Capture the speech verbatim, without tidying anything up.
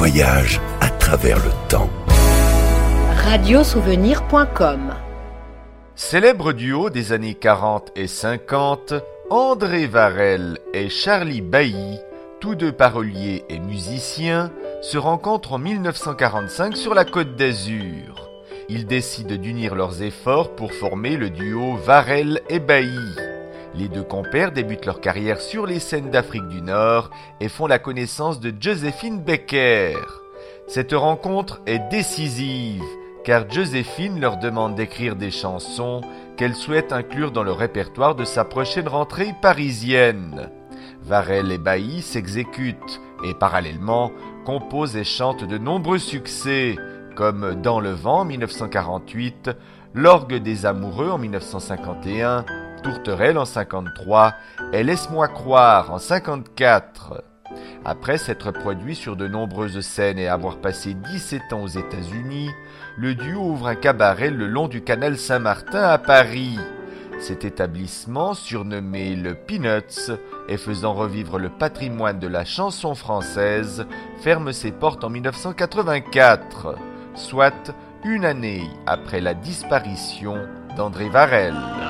voyage à travers le temps. radiosouvenir point com. Célèbre duo des années quarante et cinquante, André Varel et Charlie Bailly, tous deux paroliers et musiciens, se rencontrent en dix-neuf cent quarante-cinq sur la Côte d'Azur. Ils décident d'unir leurs efforts pour former le duo Varel et Bailly. Les deux compères débutent leur carrière sur les scènes d'Afrique du Nord et font la connaissance de Joséphine Baker. Cette rencontre est décisive, car Joséphine leur demande d'écrire des chansons qu'elle souhaite inclure dans le répertoire de sa prochaine rentrée parisienne. Varel et Bailly s'exécutent et parallèlement composent et chantent de nombreux succès, comme Dans le vent en dix-neuf cent quarante-huit, L'orgue des amoureux en dix-neuf cent cinquante et un, Tourterelle en cinquante-trois et Laisse-moi croire en cinquante-quatre. Après s'être produit sur de nombreuses scènes et avoir passé dix-sept ans aux États-Unis, le duo ouvre un cabaret le long du canal Saint-Martin à Paris. Cet établissement, surnommé le Peanuts et faisant revivre le patrimoine de la chanson française, ferme ses portes en dix-neuf cent quatre-vingt-quatre, soit une année après la disparition d'André Varel.